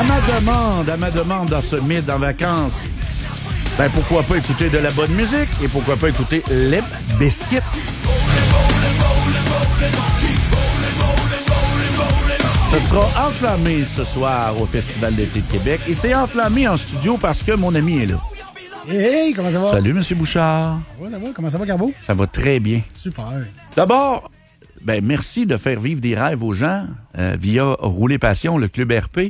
À ma demande dans ce mid en vacances, ben pourquoi pas écouter de la bonne musique et pourquoi pas écouter Limp Bizkit. Ce sera enflammé ce soir au Festival d'été de Québec et c'est enflammé en studio parce que mon ami est là. Hey, comment ça va? Salut, M. Bouchard. Ça va? Comment ça va, Carbo? Ça va très bien. Super. D'abord, ben merci de faire vivre des rêves aux gens via Rouler Passion, le Club RP.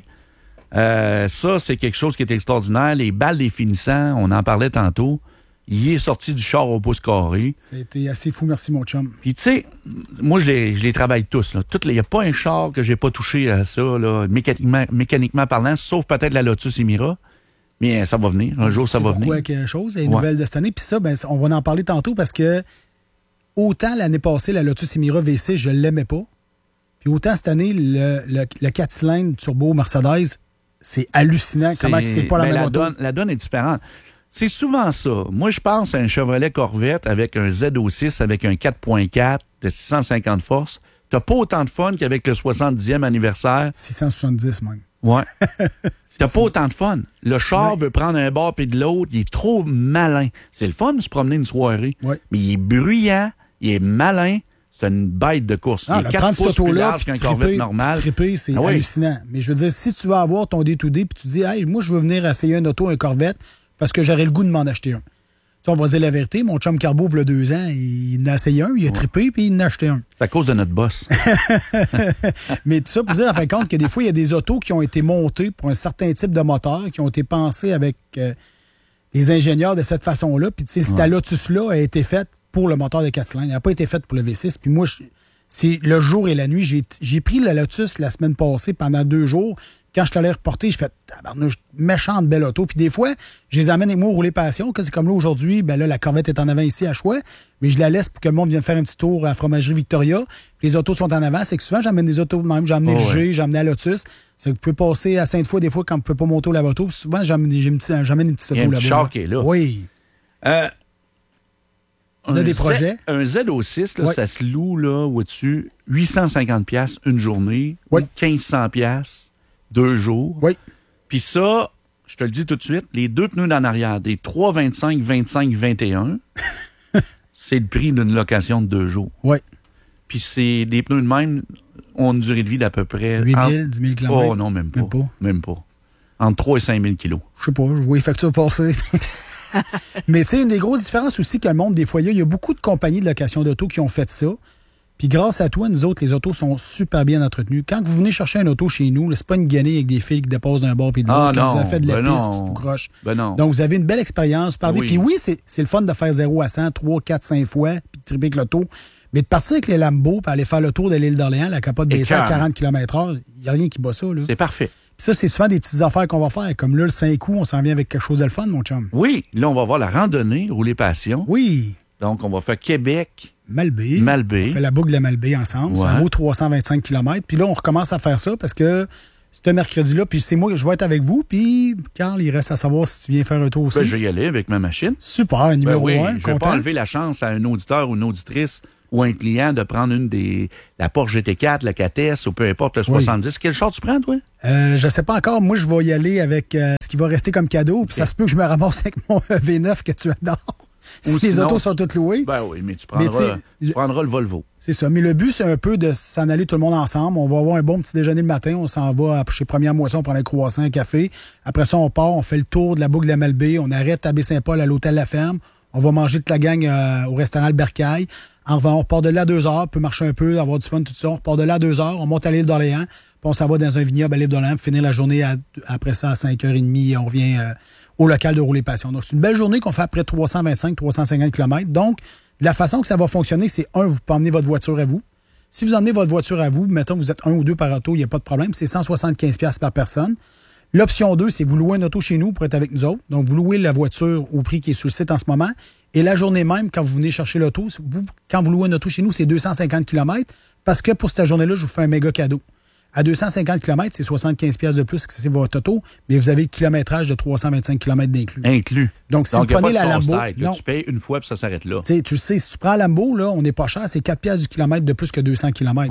Ça, c'est quelque chose qui est extraordinaire. Les balles des finissants, on en parlait tantôt. Il est sorti du char au pouce carré. C'était assez fou, merci mon chum. Puis tu sais, moi je les travaille tous. Il n'y a pas un char que j'ai pas touché à ça, là, mécaniquement parlant, sauf peut-être la Lotus Emira. Mais ça va venir. Un jour, ça va venir. C'est quelque chose, c'est une nouvelle de cette année. Puis ça, ben, on va en parler tantôt parce que autant l'année passée, la Lotus Emira VC, je l'aimais pas. Puis autant cette année, le 4 cylindres turbo Mercedes, c'est hallucinant comment c'est pas la même moto. La donne est différente. C'est souvent ça. Moi, je pense à un Chevrolet Corvette avec un ZO6, avec un 4.4 de 650 forces. T'as pas autant de fun qu'avec le 70e anniversaire. 670 même. Ouais. T'as pas autant de fun. Le char veut prendre un bord puis de l'autre. Il est trop malin. C'est le fun de se promener une soirée. Ouais. Mais il est bruyant, il est malin. C'est une bête de course. Ah, il est 4 pouces plus large qu'un Corvette normal. Triper, c'est hallucinant. Mais je veux dire, si tu vas avoir ton D2D puis tu dis, hey, moi, je veux venir essayer un auto, un Corvette, parce que j'aurais le goût de m'en acheter un. Tu sais, on va dire la vérité, mon chum Carbo, il y a 2 ans, il en a essayé un, il a trippé, puis il en a acheté un. C'est à cause de notre boss. Mais tout ça pour dire, en fin de compte, que des fois, il y a des autos qui ont été montées pour un certain type de moteur, qui ont été pensées avec les ingénieurs de cette façon-là. Puis, tu sais, cette Lotus-là a été faite pour le moteur de 4 cylindres. Elle n'a pas été faite pour le V6. Puis moi, c'est le jour et la nuit. J'ai pris la Lotus la semaine passée pendant 2 jours. Quand je t'allais reporter, je fais tabarnouche, méchante belle auto. Puis des fois, je les amène avec moi au Rouler Passion. C'est comme là aujourd'hui, ben là, la Corvette est en avant ici à Choix, mais je la laisse pour que le monde vienne faire un petit tour à la fromagerie Victoria. Puis les autos sont en avant. C'est que souvent, j'amène des autos même. J'ai amené le G, j'ai amené la Lotus. C'est que vous pouvez passer à Sainte-Foy des fois quand vous ne pouvez pas monter au lavato. Puis souvent, j'amène une petite auto là-bas. Char qui est là. Oui. On a des projets. Un ZO6, là, ça se loue là, au-dessus, 850$ une journée, 1500$ 2 jours. Oui. Puis ça, je te le dis tout de suite, les 2 pneus d'en arrière, des 3,25, 25, 21, c'est le prix d'une location de 2 jours. Oui. Puis c'est des pneus de même, ont une durée de vie d'à peu près... 8 000, 10 000 km. Oh non, même pas. Même pas. Entre 3 et 5 000 kilos. Je sais pas, je vois les factures passer. Mais tu sais, une des grosses différences aussi que le monde, des fois, il y a beaucoup de compagnies de location d'auto qui ont fait ça. Puis grâce à toi, nous autres, les autos sont super bien entretenues. Quand vous venez chercher un auto chez nous, c'est pas une guenille avec des fils qui déposent d'un bord puis de l'autre. Quand vous avez fait de la piste, puis tout croche. Donc, vous avez une belle expérience. Puis oui, c'est le fun de faire 0 à 100, 3, 4, 5 fois, puis de triper avec l'auto. Mais de partir avec les Lambo, puis aller faire le tour de l'île d'Orléans, la capote baissée à 40 km/h, il n'y a rien qui bat ça. Là. C'est parfait. Puis ça, c'est souvent des petites affaires qu'on va faire. Comme là, le 5 août, on s'en vient avec quelque chose de le fun, mon chum. Oui, là, on va voir la randonnée, Rouler Passion. Oui. Donc, on va faire Québec. Malbaie. On fait la boucle de la Malbaie ensemble. Ouais. C'est en haut 325 km. Puis là, on recommence à faire ça parce que c'est un mercredi-là. Puis c'est moi, je vais être avec vous. Puis, Carl, il reste à savoir si tu viens faire un tour aussi. Ben, je vais y aller avec ma machine. Super, numéro 1. Je ne vais pas enlever la chance à un auditeur ou une auditrice ou un client de prendre la Porsche GT4, la 4S ou peu importe, le 70. Quel char tu prends, toi? Je sais pas encore. Moi, je vais y aller avec ce qui va rester comme cadeau. Puis ça se peut que je me ramasse avec mon V9 que tu adores. Si les autos sont toutes louées. Ben oui, mais tu prendras le Volvo. C'est ça. Mais le but, c'est un peu de s'en aller tout le monde ensemble. On va avoir un bon petit déjeuner le matin. On s'en va chez Première Moisson, on prend un croissant, un café. Après ça, on part, on fait le tour de la boucle de la Malbaie. On arrête à Baie-Saint-Paul à l'hôtel La Ferme. On va manger toute la gang au restaurant Albercaille. On repart de là à 2 heures, on peut marcher un peu, avoir du fun, tout ça. On repart de là à 2 heures, on monte à l'île d'Orléans, puis on s'en va dans un vignoble à l'île d'Orléans, puis finir la journée après ça à 5h30, on revient au local de Rouler Passion. Donc, c'est une belle journée qu'on fait après 325-350 km. Donc, de la façon que ça va fonctionner, c'est vous pouvez emmener votre voiture à vous. Si vous emmenez votre voiture à vous, mettons que vous êtes 1 ou 2 par auto, il n'y a pas de problème, c'est 175$ par personne. L'option 2, c'est vous louez une auto chez nous pour être avec nous autres. Donc, vous louez la voiture au prix qui est sur le site en ce moment. Et la journée même, quand vous venez chercher l'auto, quand vous louez une auto chez nous, c'est 250 km parce que pour cette journée-là, je vous fais un méga cadeau. À 250 km, c'est 75$ de plus que c'est votre auto, mais vous avez le kilométrage de 325 km d'inclus. Inclus. Donc, si vous prenez la Lambo... Là, tu payes une fois puis ça s'arrête là. Tu sais, si tu prends la Lambo, là, on n'est pas cher, c'est 4$ du kilomètre de plus que 200 km. Ouais.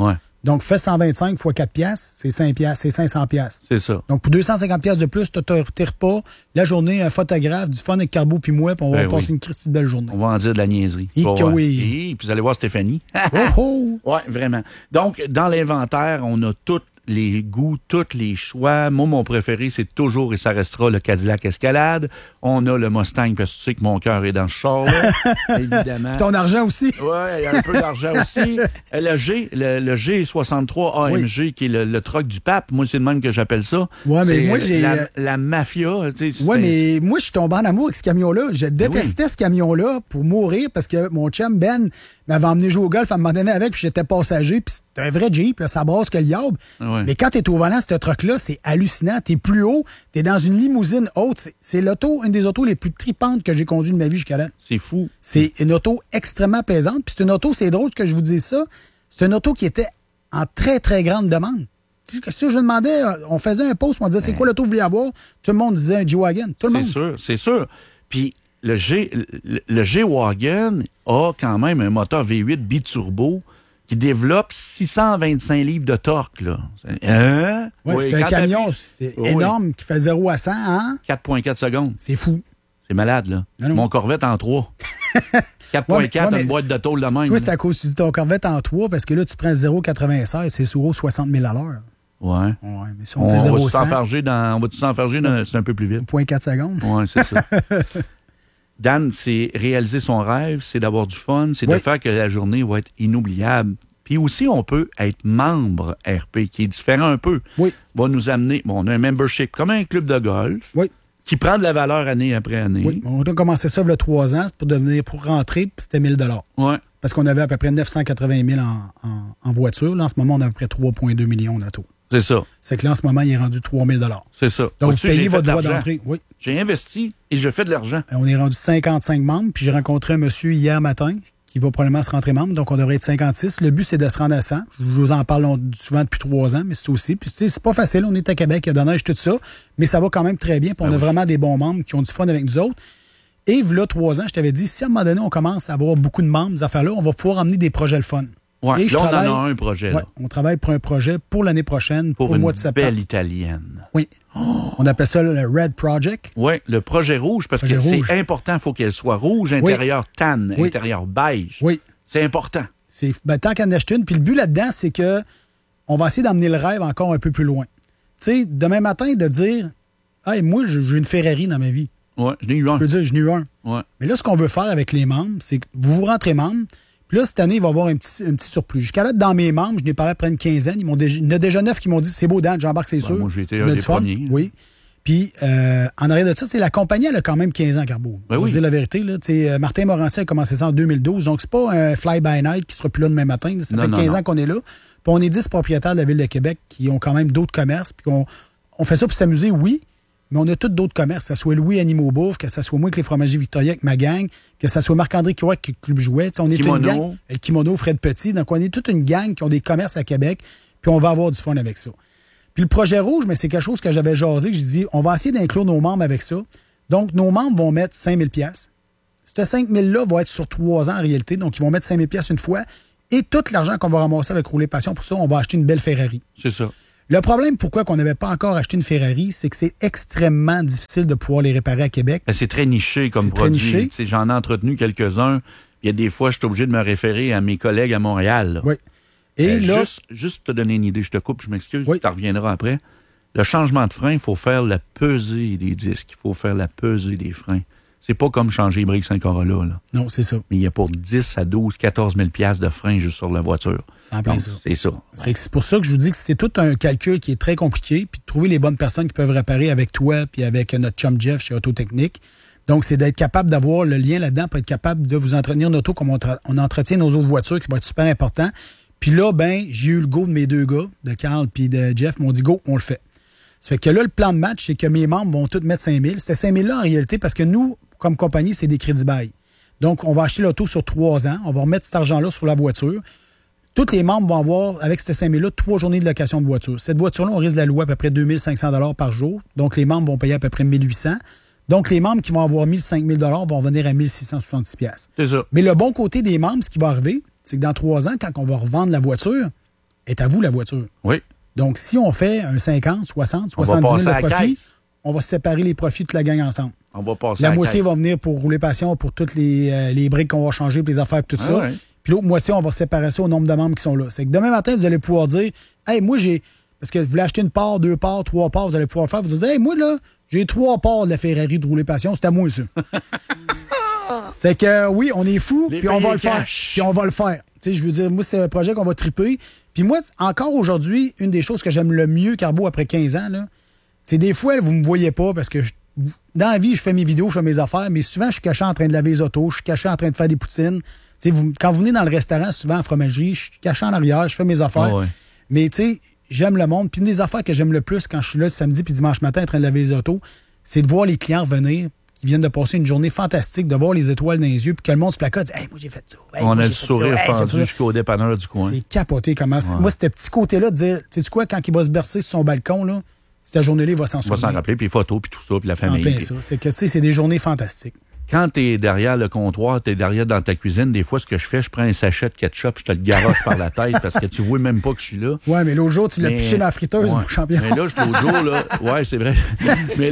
Donc, fais 125 fois 4 piastres, c'est 5 piastres, c'est 500 piastres. C'est ça. Donc, pour 250 piastres de plus, tu as tes repas, la journée, un photographe, du fun avec Carbo puis moi, puis on va passer une christie de belle journée. On va en dire de la niaiserie. Et que oui. Et puis vous allez voir Stéphanie. Oh! Oui, vraiment. Donc, dans l'inventaire, on a tous les goûts, tous les choix. Moi, mon préféré, c'est toujours et ça restera le Cadillac Escalade. On a le Mustang, parce que tu sais que mon cœur est dans ce char-là, évidemment. Puis ton argent aussi. Oui, il y a un peu d'argent aussi. Le G63 AMG, qui est le truck du pape. Moi, c'est le même que j'appelle ça. Ouais, mais moi, j'ai... La mafia, tu sais. Oui, mais moi, je suis tombé en amour avec ce camion-là. Je détestais ce camion-là pour mourir parce que mon chum Ben m'avait emmené jouer au golf à un moment donné avec, puis j'étais passager, puis c'était un vrai Jeep, là, ça brasse que le diable. Ouais. Mais quand t'es au volant, ce truck-là, c'est hallucinant. T'es plus haut, t'es dans une limousine haute. C'est une des autos les plus tripantes que j'ai conduites de ma vie jusqu'à là. C'est fou. C'est une auto extrêmement plaisante. Puis c'est une auto, c'est drôle que je vous dise ça, c'est une auto qui était en très, très grande demande. Si je demandais, on faisait un post, on disait c'est quoi l'auto que vous voulez avoir, tout le monde disait un G-Wagon. Tout le monde. C'est sûr. Puis le G-Wagon a quand même un moteur V8 biturbo qui développe 625 livres de torque, là. Hein? Oui, c'est un camion, c'est énorme, qui fait 0 à 100 en... 4,4 secondes. C'est fou. C'est malade, là. Non. Mon Corvette en 3. 4,4, une boîte de tôle de même. Toi, c'est à cause que tu dis ton Corvette en 3, parce que là, tu prends 0,96, c'est sur 60 000 à l'heure. Ouais. Mais si on fait 0 on va s'enfarger, c'est un peu plus vite. 0,4 secondes. Oui, c'est ça. Dan, c'est réaliser son rêve, c'est d'avoir du fun, c'est de faire que la journée va être inoubliable. Puis aussi, on peut être membre RP, qui est différent un peu. Oui. Va nous amener... Bon, on a un membership comme un club de golf. Oui. Qui prend de la valeur année après année. Oui. On a commencé ça il y a 3 ans, pour rentrer, puis c'était 1 000 Oui. Parce qu'on avait à peu près 980 000 en voiture. Là, en ce moment, on a à peu près 3,2 millions d'autos. C'est ça. C'est que là, en ce moment, il est rendu 3 000 $. C'est ça. Donc, vous payez votre droit d'entrée. Oui. J'ai investi et je fais de l'argent. On est rendu 55 membres, puis j'ai rencontré un monsieur hier matin qui va probablement se rentrer membre, donc on devrait être 56. Le but, c'est de se rendre à 100. Je vous en parle souvent depuis 3 ans, mais c'est aussi. Puis, tu sais, c'est pas facile. On est à Québec, il y a de la neige, tout ça, mais ça va quand même très bien. Puis, on a vraiment des bons membres qui ont du fun avec nous autres. Et là, 3 ans, je t'avais dit, si à un moment donné, on commence à avoir beaucoup de membres, ces affaires-là, on va pouvoir emmener des projets le fun. Ouais, là, on en a un projet. Là. On travaille pour un projet pour l'année prochaine, pour le mois de septembre. Une belle italienne. Oui. Oh. On appelle ça le Red Project. Oui, le projet rouge, parce que c'est important, il faut qu'elle soit rouge, intérieur tan, intérieur beige. Oui. C'est important. C'est tant qu'en acheter une. Puis le but là-dedans, c'est que on va essayer d'emmener le rêve encore un peu plus loin. Tu sais, demain matin, de dire hey, moi, j'ai une Ferrari dans ma vie. Oui, je n'ai eu un. Tu peux dire, je n'ai eu un. Ouais. Mais là, ce qu'on veut faire avec les membres, c'est que vous rentrez membre. Puis là, cette année, il va y avoir un petit surplus. Jusqu'à là, dans mes membres, je n'ai parlé après une quinzaine. Il y en a déjà 9 qui m'ont dit c'est beau, Dan, j'embarque, c'est sûr. Moi, j'ai été un des premiers. Oui. Puis, en arrière de ça, c'est la compagnie, elle a quand même 15 ans, Carbo. On va dire la vérité. Là. Martin Morancy a commencé ça en 2012. Donc, c'est pas un fly-by-night qui sera plus là demain matin. Là. Ça fait 15 ans qu'on est là. Puis, on est 10 propriétaires de la Ville de Québec qui ont quand même d'autres commerces. Puis, on fait ça pour s'amuser, oui. Mais on a tous d'autres commerces, que ce soit Louis Animaux Bouffe, que ce soit moi avec les fromagers Victoria avec ma gang, que ce soit Marc-André Kiroy avec le Club Jouet. On est une gang. Le Kimono, Fred Petit. Donc, on est toute une gang qui ont des commerces à Québec, puis on va avoir du fun avec ça. Puis le projet rouge, mais c'est quelque chose que j'avais jasé, que j'ai dit, on va essayer d'inclure nos membres avec ça. Donc, nos membres vont mettre 5 000 $. Ce 5 000 $-là va être sur 3 ans en réalité. Donc, ils vont mettre 5 000 $ une fois. Et tout l'argent qu'on va ramasser avec Rouler Passion, pour ça, on va acheter une belle Ferrari. C'est ça. Le problème, pourquoi on n'avait pas encore acheté une Ferrari, c'est que c'est extrêmement difficile de pouvoir les réparer à Québec. C'est très niché comme produit. J'en ai entretenu quelques-uns. Il y a des fois, je suis obligé de me référer à mes collègues à Montréal. Là. Oui. Et là, juste te donner une idée, je te coupe, je m'excuse, tu reviendras après. Le changement de frein, il faut faire la pesée des disques, il faut faire la pesée des freins. C'est pas comme changer les briques Saint-Corolla. Là. Non, c'est ça. Mais il y a pour 10 à 12, 14 000 $ de freins juste sur la voiture. C'est en plein ça. C'est ça. C'est pour ça que je vous dis que c'est tout un calcul qui est très compliqué, puis de trouver les bonnes personnes qui peuvent réparer avec toi, puis avec notre chum Jeff chez Autotechnique. Donc, c'est d'être capable d'avoir le lien là-dedans, pour être capable de vous entretenir notre auto comme on entretient nos autres voitures, qui va être super important. Puis là, j'ai eu le go de mes 2 gars, de Carl puis de Jeff, m'ont dit go, on le fait. Ça fait que là, le plan de match, c'est que mes membres vont tous mettre 5 000. Ces 5 000 $-là, en réalité, parce que nous, comme compagnie, c'est des crédits bail. Donc, on va acheter l'auto sur 3 ans. On va remettre cet argent-là sur la voiture. Tous les membres vont avoir, avec ces 5 000 $-là, 3 journées de location de voiture. Cette voiture-là, on risque de la louer à peu près 2 500 $ par jour. Donc, les membres vont payer à peu près 1 800 $. Donc, les membres qui vont avoir 1 500 $ vont venir à 1 666 $. C'est ça. Mais le bon côté des membres, ce qui va arriver, c'est que dans 3 ans, quand on va revendre la voiture, est à vous, la voiture. Oui. Donc, si on fait un 50, 60, 70 000 de profit, on va séparer les profits de toute la gang ensemble. On va passer la moitié va venir pour rouler passion, pour toutes les briques qu'on va changer, pour les affaires, tout ça. Ouais. Puis l'autre moitié, on va séparer ça au nombre de membres qui sont là. C'est que demain matin, vous allez pouvoir dire, hey, moi, j'ai. Parce que vous voulez acheter une part, 2 parts, 3 parts, vous allez pouvoir le faire. Vous allez dire, hey, moi, là, j'ai 3 parts de la Ferrari de rouler passion, c'est à moi, ça. C'est que, oui, on est fous, puis on va le faire. Puis on va le faire. Tu sais, je veux dire, moi, c'est un projet qu'on va triper. Puis moi, encore aujourd'hui, une des choses que j'aime le mieux, Carbo, après 15 ans, là, c'est des fois, vous me voyez pas parce que dans la vie, je fais mes vidéos, je fais mes affaires, mais souvent, je suis caché en train de laver les autos, je suis caché en train de faire des poutines. Quand vous venez dans le restaurant, souvent en fromagerie, je suis caché en arrière, je fais mes affaires. Oh ouais. Mais tu sais, j'aime le monde. Puis une des affaires que j'aime le plus quand je suis là samedi puis dimanche matin en train de laver les autos, c'est de voir les clients revenir, qui viennent de passer une journée fantastique, de voir les étoiles dans les yeux, puis que le monde se placote, hey, moi j'ai fait ça. Hey, on a le sourire fendu jusqu'au dépanneur du coin. C'est capoté comment. Ouais. Moi, ce petit côté-là de dire, tu sais quoi, quand il va se bercer sur son balcon, là, cette journée-là, il va s'en souvenir. Il va s'en rappeler, puis photos, puis tout ça, puis la famille. C'est en plein ça. C'est que, tu sais, c'est des journées fantastiques. Quand tu es derrière le comptoir, tu es derrière dans ta cuisine, des fois, ce que je fais, je prends un sachet de ketchup, je te le garoche par la tête parce que tu vois même pas que je suis là. Ouais, mais l'autre jour, tu l'as piché dans la friteuse, mon champion. Mais là, l'autre jour, là, ouais, c'est vrai. mais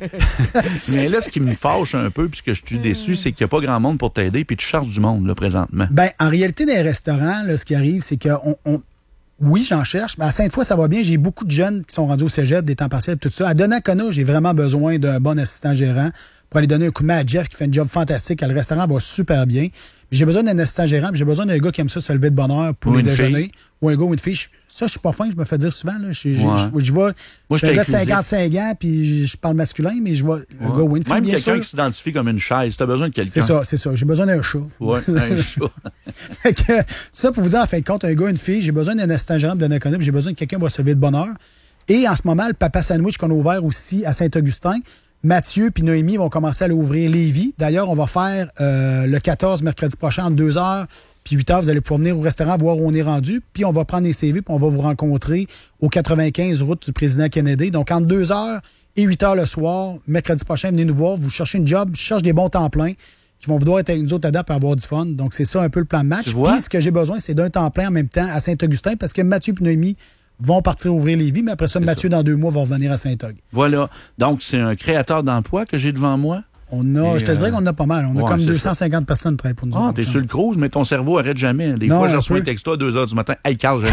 là, ce qui me fâche un peu, puis que je suis déçu, c'est qu'il n'y a pas grand monde pour t'aider, puis tu charges du monde, là, présentement. Ben, en réalité, dans les restaurants, là, ce qui arrive, c'est que oui, j'en cherche. Mais à Sainte-Foy, ça va bien. J'ai beaucoup de jeunes qui sont rendus au cégep, des temps partiels, tout ça. À Donnacona, j'ai vraiment besoin d'un bon assistant gérant pour aller donner un coup de main à Jeff qui fait un job fantastique. Le restaurant va super bien. Mais j'ai besoin d'un assistant gérant, puis j'ai besoin d'un gars qui aime ça se lever de bonne heure pour les déjeuner. Ou un gars ou une fille. Ça, je suis pas fin, je me fais dire souvent. Là. Je vois, je suis un gars de 55 ans, puis je parle masculin, mais je vois un gars ou une fille, même bien quelqu'un sûr. qui s'identifie comme une chaise. Tu as besoin de quelqu'un. C'est ça. J'ai besoin d'un chat. Oui, un chat. C'est que, ça, pour vous dire, en fin de compte, un gars, une fille, j'ai besoin d'un assistant gérant de Donnacona, puis j'ai besoin de quelqu'un qui va se lever de bonne heure. Et en ce moment, le Papa Sandwich qu'on a ouvert aussi à Saint-Augustin, Mathieu puis Noémie vont commencer à l'ouvrir Lévis. D'ailleurs, on va faire le 14 mercredi prochain entre 2h puis 8h. Vous allez pouvoir venir au restaurant voir où on est rendu. Puis on va prendre les CV puis on va vous rencontrer au 95 route du président Kennedy. Donc, entre 2h et 8h le soir, mercredi prochain, venez nous voir. Vous cherchez une job, je cherche des bons temps pleins qui vont vouloir être avec nous autres à date pour avoir du fun. Donc, c'est ça un peu le plan de match. Puis, ce que j'ai besoin, c'est d'un temps plein en même temps à Saint-Augustin parce que Mathieu et Noémie vont partir ouvrir Lévis, mais après ça, Mathieu, dans 2 mois, va revenir à Saint-Og. Voilà. Donc, c'est un créateur d'emploi que j'ai devant moi. Je te dirais qu'on en a pas mal. On a comme 250 personnes qui travaillent pour nous. Ah, t'es sur le cruise, mais ton cerveau arrête jamais. Des fois, je reçois un texto à 2h du matin. Hey, Carl,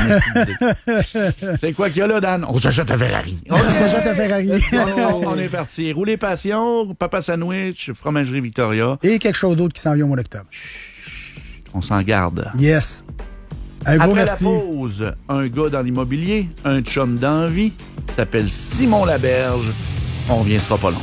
c'est quoi qu'il y a là, Dan? On s'achète un Ferrari. On s'achète un Ferrari. On est parti. Rouler passion, Papa Sandwich, Fromagerie Victoria. Et quelque chose d'autre qui s'en vient au mois d'octobre. On s'en garde. Yes. Après la pause, un gars dans l'immobilier, un chum d'envie, s'appelle Simon Laberge. On revient, ce sera pas long.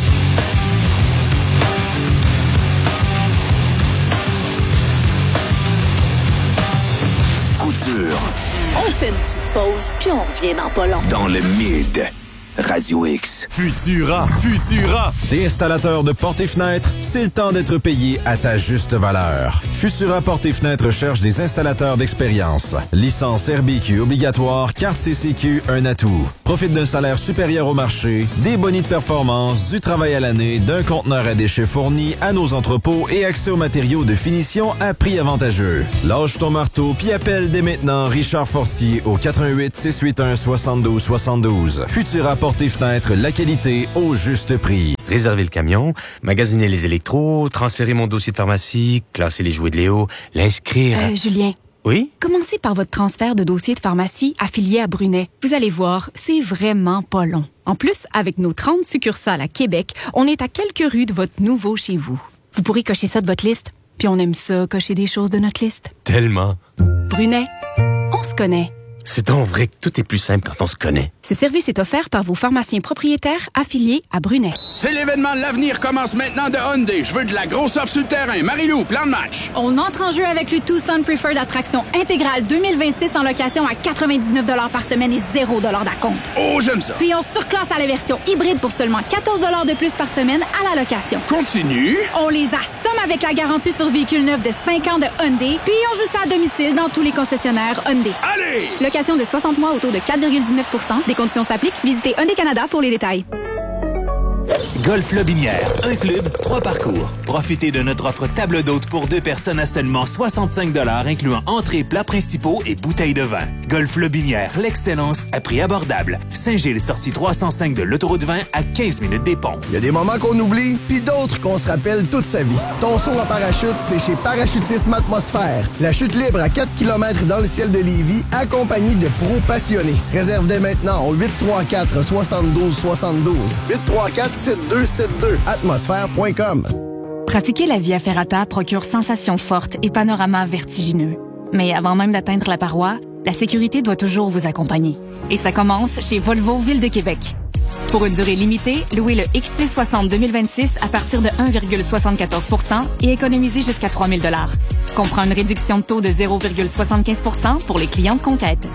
Couture. On fait une petite pause, puis on revient dans pas long. Dans le Mid. Radio X. Futura. T'es installateur de portes et fenêtres? C'est le temps d'être payé à ta juste valeur. Futura Portes et Fenêtres cherche des installateurs d'expérience. Licence RBQ obligatoire, carte CCQ, un atout. Profite d'un salaire supérieur au marché, des bonus de performance, du travail à l'année, d'un conteneur à déchets fourni à nos entrepôts et accès aux matériaux de finition à prix avantageux. Lâche ton marteau puis appelle dès maintenant Richard Fortier au 88 681 72 72. Futura Portes et Fenêtres, la qualité au juste prix. Réserver le camion, magasiner les électros, transférer mon dossier de pharmacie, classer les jouets de Léo, l'inscrire... Julien. Oui? Commencez par votre transfert de dossier de pharmacie affilié à Brunet. Vous allez voir, c'est vraiment pas long. En plus, avec nos 30 succursales à Québec, on est à quelques rues de votre nouveau chez vous. Vous pourrez cocher ça de votre liste, puis on aime ça, cocher des choses de notre liste. Tellement. Brunet, on se connaît. C'est donc vrai que tout est plus simple quand on se connaît. Ce service est offert par vos pharmaciens propriétaires affiliés à Brunet. C'est l'événement de l'avenir commence maintenant de Hyundai. Je veux de la grosse offre sur le terrain. Marie-Lou, plan de match. On entre en jeu avec le Tucson Preferred Attraction intégrale 2026 en location à 99 $ par semaine et 0 $ d'acompte. Oh, j'aime ça. Puis on surclasse à la version hybride pour seulement 14 $ de plus par semaine à la location. Continue. On les assomme avec la garantie sur véhicule neuf de 5 ans de Hyundai. Puis on joue ça à domicile dans tous les concessionnaires Hyundai. Allez! Location de 60 mois au taux de 4,19 %. Des conditions s'appliquent. Visitez Hyundai Canada pour les détails. Golf Lobinière, un club, 3 parcours. Profitez de notre offre table d'hôte pour 2 personnes à seulement 65 $, incluant entrées, plats principaux et bouteilles de vin. Golf Lobinière, l'excellence à prix abordable. Saint-Gilles, sortie 305 de l'autoroute 20 à 15 minutes des ponts. Il y a des moments qu'on oublie, puis d'autres qu'on se rappelle toute sa vie. Ton saut en parachute, c'est chez Parachutisme Atmosphère. La chute libre à 4 km dans le ciel de Lévis, accompagnée de pros passionnés. Réserve dès maintenant au 834-7272. 834-7272. Atmosphère.com. Pratiquer la Via Ferrata procure sensations fortes et panoramas vertigineux. Mais avant même d'atteindre la paroi, la sécurité doit toujours vous accompagner. Et ça commence chez Volvo Ville de Québec. Pour une durée limitée, louez le XC60 2026 à partir de 1,74 % et économisez jusqu'à 3 000 $. Comprend une réduction de taux de 0,75 % pour les clients de Conquête.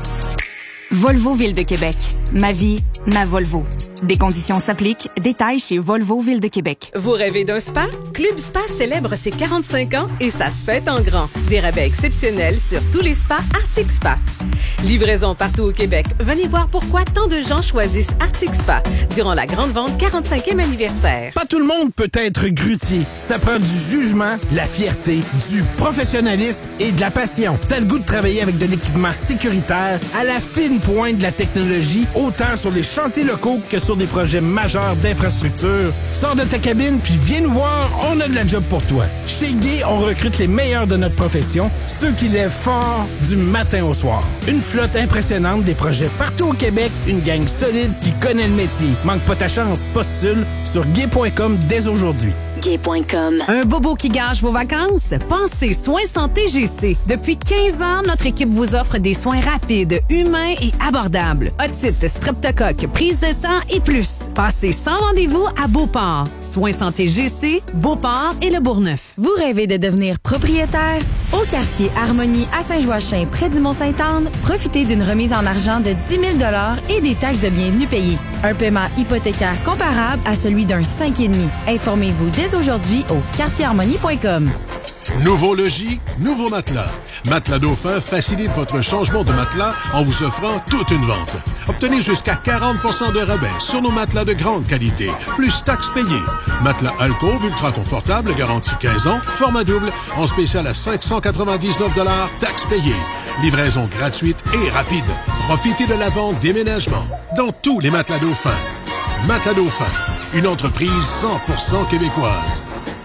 Volvo Ville de Québec. Ma vie, ma Volvo. Des conditions s'appliquent. Détails chez Volvo Ville de Québec. Vous rêvez d'un spa? Club Spa célèbre ses 45 ans et ça se fête en grand. Des rabais exceptionnels sur tous les spas Arctic Spa. Livraison partout au Québec. Venez voir pourquoi tant de gens choisissent Arctic Spa durant la grande vente 45e anniversaire. Pas tout le monde peut être grutier. Ça prend du jugement, de la fierté, du professionnalisme et de la passion. T'as le goût de travailler avec de l'équipement sécuritaire à la fine pointe de la technologie, autant sur les chantiers locaux que sur des projets majeurs d'infrastructure. Sors de ta cabine puis viens nous voir, on a de la job pour toi. Chez Guy, on recrute les meilleurs de notre profession, ceux qui lèvent fort du matin au soir. Une flotte impressionnante, des projets partout au Québec, une gang solide qui connaît le métier. Manque pas ta chance, postule sur gay.com dès aujourd'hui. Gay.com. Un bobo qui gâche vos vacances? Pensez Soins Santé GC. Depuis 15 ans, notre équipe vous offre des soins rapides, humains et abordables. Otite, streptocoque, prise de sang et plus. Passez sans rendez-vous à Beauport. Soins Santé GC, Beauport et le Bourgneuf. Vous rêvez de devenir propriétaire? Au quartier Harmonie à Saint-Joachim, près du Mont-Sainte-Anne, profitez d'une remise en argent de 10 000 $ et des taxes de bienvenue payées. Un paiement hypothécaire comparable à celui d'un 5,5. Informez-vous dès aujourd'hui au quartierharmonie.com. Nouveau logis, nouveau matelas. Matelas Dauphin facilite votre changement de matelas en vous offrant toute une vente. Obtenez jusqu'à 40 % de rabais sur nos matelas de grande qualité, plus taxes payées. Matelas Alcove ultra confortable, garantie 15 ans, format double, en spécial à 599 $, taxes payées. Livraison gratuite et rapide. Profitez de la vente déménagement dans tous les matelas Dauphin. Matelas Dauphin, une entreprise 100% québécoise.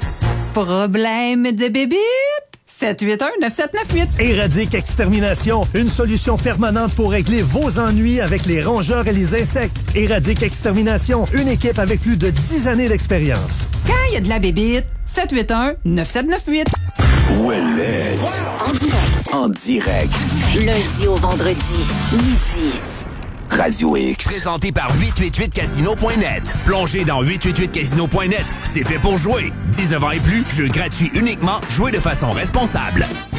Problème de bébite? 781-9798. Éradique Extermination, une solution permanente pour régler vos ennuis avec les rongeurs et les insectes. Éradique Extermination, une équipe avec plus de 10 années d'expérience. Quand il y a de la bébite, 781-9798. Ouellette. En direct. En direct. Lundi au vendredi, midi. Radio X. Présenté par 888casino.net. Plongez dans 888casino.net. C'est fait pour jouer. 19 ans et plus, jeu gratuit uniquement. Jouez de façon responsable.